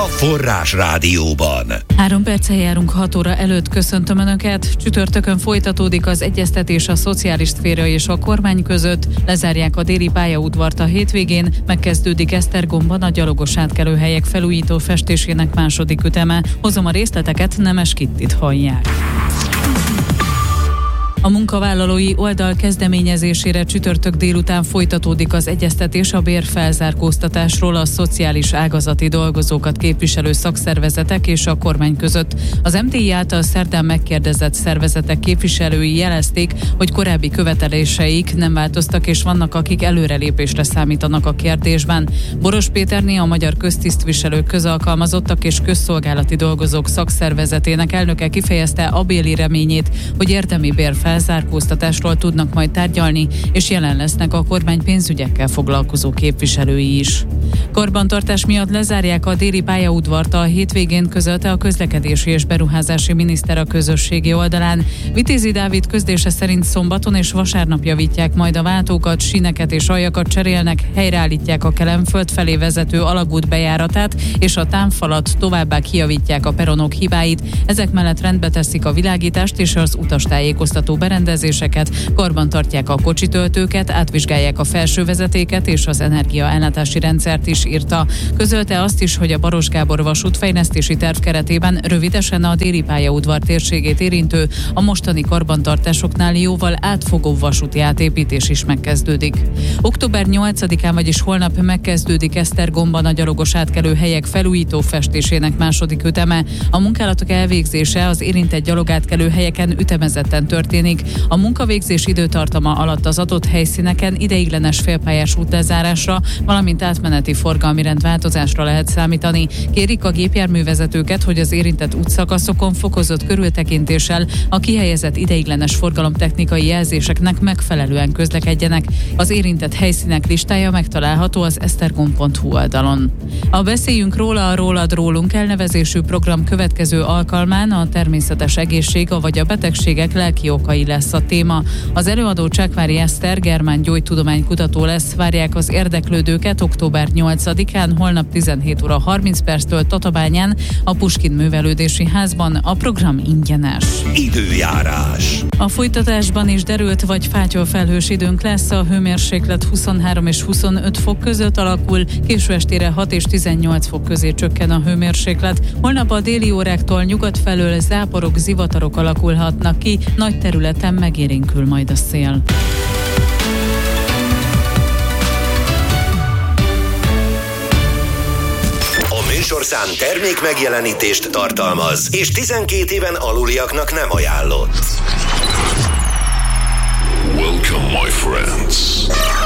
Forrás Rádióban. 3 perccel járunk 6 óra előtt, köszöntöm Önöket. Csütörtökön folytatódik az egyeztetés a szociális szféra és a kormány között. Lezárják a déli pályaudvart a hétvégén, megkezdődik Esztergomban a gyalogos átkelőhelyek felújító festésének második üteme. Hozom a részleteket, Nemes Kittit hallják. A munkavállalói oldal kezdeményezésére csütörtök délután folytatódik az egyeztetés a bérfelzárkóztatásról a szociális ágazati dolgozókat képviselő szakszervezetek és a kormány között. Az MTI által szerdán megkérdezett szervezetek képviselői jelezték, hogy korábbi követeléseik nem változtak, és vannak, akik előrelépésre számítanak a kérdésben. Boros Péterné, a Magyar Köztisztviselők, Közalkalmazottak és Közszolgálati Dolgozók Szakszervezetének elnöke kifejezte abéli reményét, hogy érdemi bérfelzárkóztatásról tudnak majd tárgyalni, és jelen lesznek a kormány pénzügyekkel foglalkozó képviselői is. Karbantartás miatt lezárják a déli pályaudvart a hétvégén, közölte a közlekedési és beruházási miniszter a közösségi oldalán. Vitézi Dávid közlése szerint szombaton és vasárnap javítják majd a váltókat, síneket és aljakat cserélnek, helyreállítják a Kelenföld felé vezető alagút bejáratát és a támfalat, továbbá kijavítják a peronok hibáit. Ezek mellett rendbe teszik a világítást és az utastájékoztató berendezéseket, karbantartják a kocsitöltőket, átvizsgálják a felső vezetéket és az energiaellátási rendszert is, írta. Közölte azt is, hogy a Baros Gábor vasútfejlesztési terv keretében rövidesen a déli pályaudvar térségét érintő, a mostani karbantartásoknál jóval átfogó vasúti átépítés is megkezdődik. Október 8-án, vagyis holnap megkezdődik Esztergomban a gyalogos átkelőhelyek felújító festésének második üteme. A munkálatok elvégzése az érintett gyalogátkelőhelyeken ütemezetten történik. A munkavégzés időtartama alatt az adott helyszíneken ideiglenes félpályás útlezárásra, valamint átmeneti forgalmi rendváltozásra lehet számítani. Kérik a gépjárművezetőket, hogy az érintett útszakaszokon fokozott körültekintéssel a kihelyezett ideiglenes forgalomtechnikai jelzéseknek megfelelően közlekedjenek. Az érintett helyszínek listája megtalálható az esztergom.hu oldalon. A Beszéljünk róla, a Rólad rólunk elnevezésű program következő alkalmán a természetes egészség, vagy a betegségek lelki okai lesz a téma. Az előadó Csákvári Eszter, germán gyógytudománykutató lesz, várják az érdeklődőket október 8-án, holnap 17 óra 30 perctől Tatabányán, a Puskin Művelődési Házban. A program ingyenes. Időjárás. A folytatásban is derült vagy fátyol felhős időnk lesz, a hőmérséklet 23 és 25 fok között alakul, késő estére 6 és 18 fok közé csökken a hőmérséklet. Holnap a déli óráktól nyugat felől záporok, zivatarok alakulhatnak ki, nagy területen megélénkül majd a szél. Műsorszám termék megjelenítést tartalmaz, és 12 éven aluliaknak nem ajánlott.